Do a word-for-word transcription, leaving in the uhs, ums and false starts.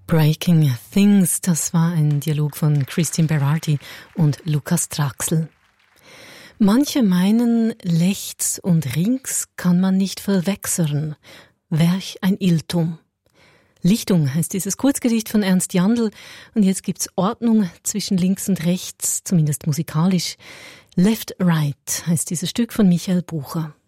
Breaking Things, das war ein Dialog von Christine Berardi und Lukas Traxel. Manche meinen, rechts und links kann man nicht verwechseln. Welch ein Irrtum. Lichtung heißt dieses Kurzgedicht von Ernst Jandl und jetzt gibt's Ordnung zwischen links und rechts, zumindest musikalisch. Left Right heißt dieses Stück von Michael Bucher.